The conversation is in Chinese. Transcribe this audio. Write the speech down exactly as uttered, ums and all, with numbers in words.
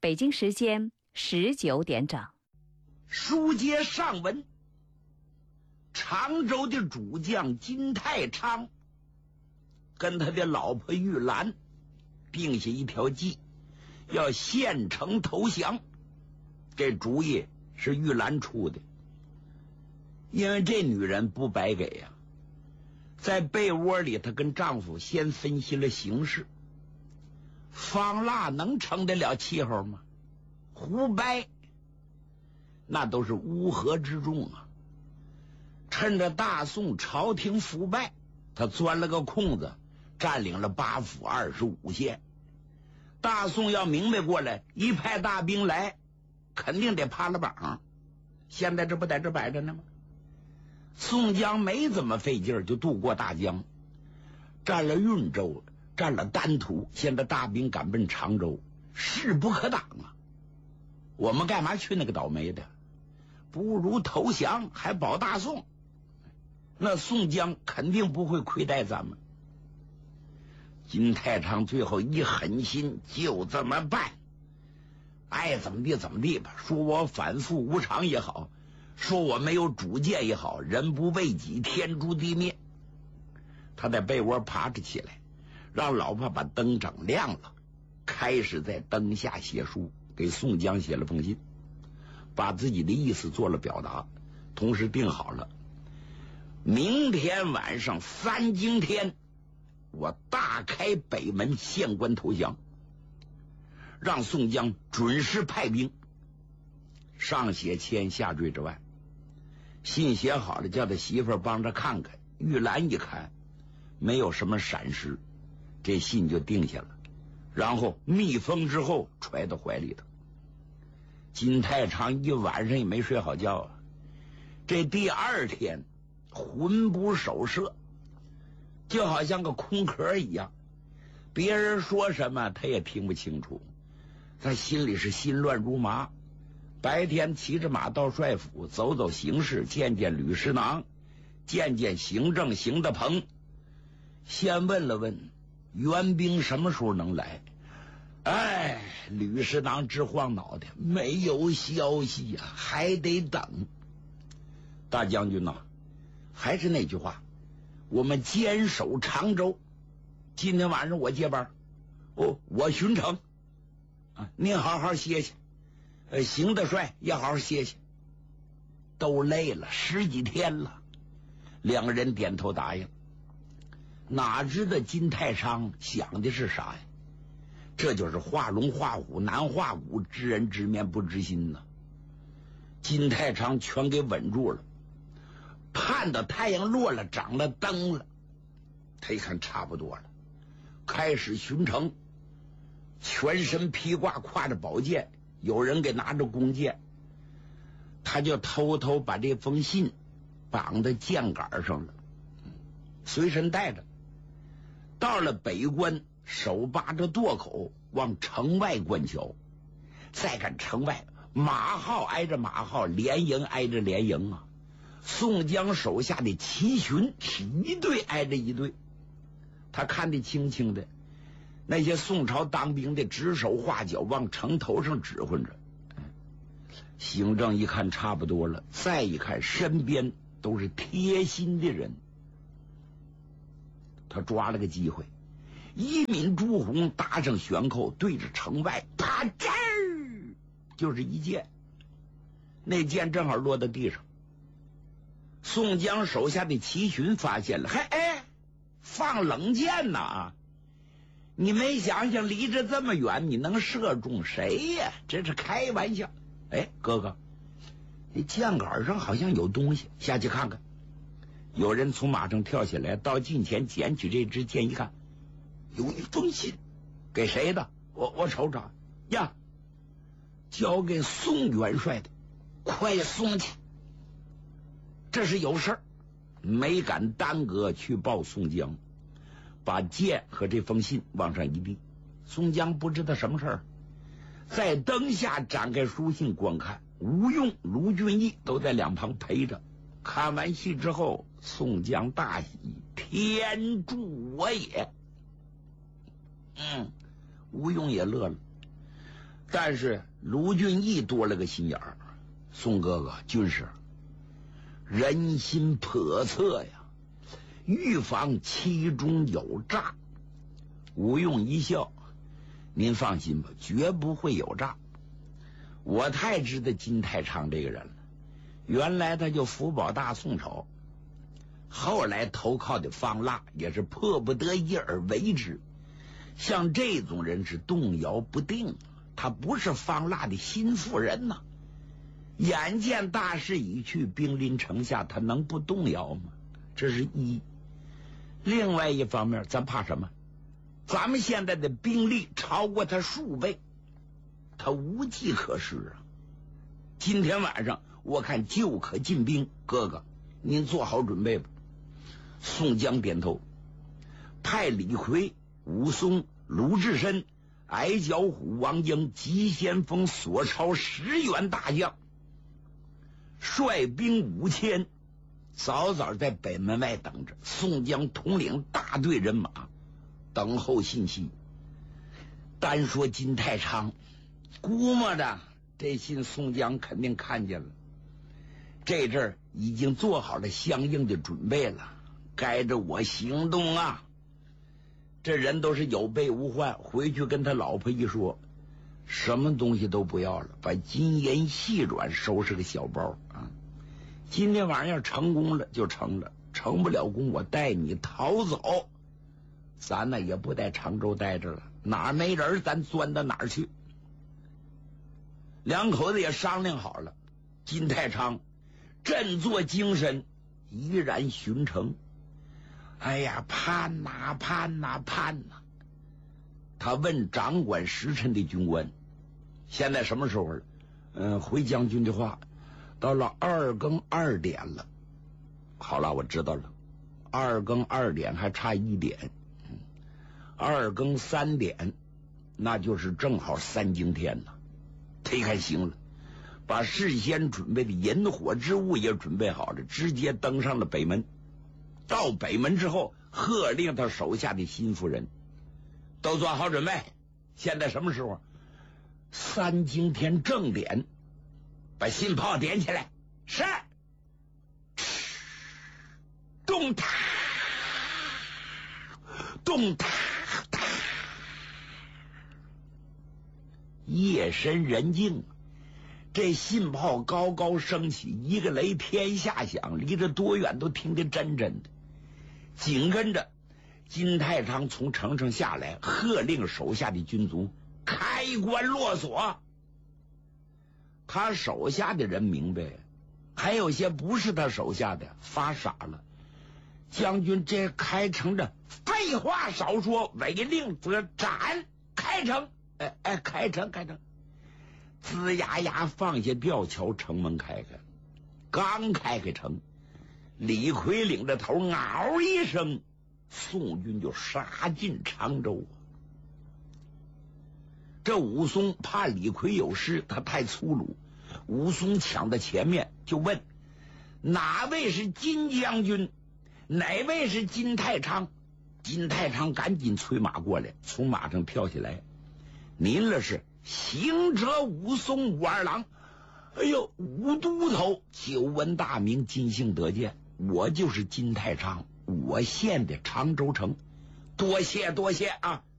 北京时间十九点整。 书接上文，常州的主将金太昌跟他的老婆玉兰定下一条计，要献城投降。这主意是玉兰出的，因为这女人不白给呀、啊。在被窝里，她跟丈夫先分析了形势。方腊能成得了气候吗？胡掰，那都是乌合之众啊！趁着大宋朝廷腐败，他钻了个空子，占领了八府二十五县。大宋要明白过来，一派大兵来，肯定得趴了榜。现在这不在这摆着呢吗？宋江没怎么费劲就渡过大江，占了运州，占了丹徒，现在大兵赶奔常州，势不可挡啊！我们干嘛去那个倒霉的？不如投降，还保大宋。那宋江肯定不会亏待咱们。金太昌最后一狠心，就这么办，爱怎么地怎么地吧。说我反复无常也好，说我没有主见也好，人不为己，天诛地灭。他在被窝爬着起来，让老婆把灯整亮了，开始在灯下写书，给宋江写了封信，把自己的意思做了表达，同时定好了明天晚上三更天，我大开北门县关投降，让宋江准时派兵。上写千，下坠之外，信写好了，叫他媳妇儿帮着看看。玉兰一看，没有什么闪失，这信就定下了，然后密封之后揣到怀里头。金太昌一晚上也没睡好觉啊，这第二天魂不守舍，就好像个空壳一样，别人说什么他也听不清楚，他心里是心乱如麻。白天骑着马到帅府走走形势，见见吕师囊，见见行政邢德鹏，先问了问援兵什么时候能来。哎，吕师囊直晃脑袋，没有消息呀、啊，还得等。大将军呐、啊，还是那句话，我们坚守常州。今天晚上我接班，哦，我巡城啊，您好好歇歇。呃，邢大帅也好好歇歇，都累了十几天了。两个人点头答应。哪知道金太昌想的是啥呀？这就是画龙画虎难画骨，知人知面不知心呐。金太昌全给稳住了，盼到太阳落了，长了灯了，他一看差不多了，开始巡城，全身披挂，挎着宝剑，有人给拿着弓箭，他就偷偷把这封信绑在箭杆上了，随身带着。到了北关，手扒着垛口往城外观瞧，再看城外马号挨着马号，连营挨着连营啊。宋江手下的骑巡是一队挨着一队，他看得清清的，那些宋朝当兵的指手画脚，往城头上指挥着。行政一看差不多了，再一看身边都是贴心的人，他抓了个机会，一抿朱红，搭上悬扣，对着城外，啪吱儿就是一箭，那箭正好落到地上。宋江手下的齐巡发现了，嘿，哎，放冷箭呐啊！你没想想离着这么远，你能射中谁呀？这是开玩笑。哎，哥哥，你箭杆上好像有东西，下去看看。有人从马上跳下来，到近前捡起这支箭，一看，有一封信，给谁的？我我瞅瞅呀，交给宋元帅的，快送去。这是有事儿，没敢耽搁去报宋江，把剑和这封信往上一递。宋江不知道什么事儿，在灯下展开书信观看，吴用、卢俊义都在两旁陪着。看完戏之后，宋江大喜，天助我也。嗯，吴用也乐了， 但是卢俊义多了个心眼儿，宋哥哥，军师，人心叵测呀，预防其中有诈。吴用一笑，您放心吧，绝不会有诈。我太知道金太昌这个人了，原来他就福保大宋朝，后来投靠的方腊也是迫不得已而为之。像这种人是动摇不定，他不是方腊的心腹人呐。眼见大势已去，兵临城下，他能不动摇吗？这是一。另外一方面，咱怕什么？咱们现在的兵力超过他数倍，他无计可施啊。今天晚上我看就可进兵，哥哥您做好准备吧。宋江点头，派李逵、武松、卢志深、矮脚虎王英、急先锋索超十员大将，率兵五千，早早在北门外等着。宋江统领大队人马，等候信息。单说金太昌，估摸着这信宋江肯定看见了，这阵儿已经做好了相应的准备了，该着我行动啊！这人都是有备无患，回去跟他老婆一说，什么东西都不要了，把金银细软收拾个小包啊！今天晚上要成功了就成了，成不了功我带你逃走。咱呢也不在常州待着了，哪儿没人咱钻到哪儿去。两口子也商量好了，金太昌振作精神，依然巡城。哎呀，盼呐盼呐盼呐！他问掌管时辰的军官，现在什么时候了？嗯，回将军的话，到了二更二点了。好了，我知道了，二更二点还差一点，嗯，二更三点，那就是正好三更天了。他一看行了，把事先准备的引火之物也准备好了，直接登上了北门。到北门之后，喝令他手下的心腹人都做好准备。现在什么时候？三更天正点，把信炮点起来。是。咚嗒咚嗒嗒。夜深人静，这信炮高高升起，一个雷天下响，离着多远都听得真真的。紧跟着金太昌从城上下来，喝令手下的军卒开关落锁。他手下的人明白，还有些不是他手下的发傻了。将军这开城的废话少说，违令则斩。开城，哎哎，开城开城。吱呀呀放下吊桥，城门开开。刚开开城，李逵领着头，嗷一声，宋军就杀进常州。这武松怕李逵有事，他太粗鲁。武松抢到前面就问，哪位是金将军，哪位是金太昌？金太昌赶紧催马过来，从马上跳下来，您了是行者武松武二郎。哎呦，武都头，久闻大名，今幸得见，我就是金太昌，我献的常州城。多谢多谢啊！